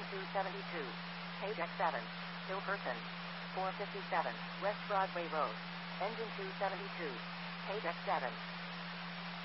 Engine 272. Page X7. Hilperson. 457. West Broadway Road. Engine 272. Page X7.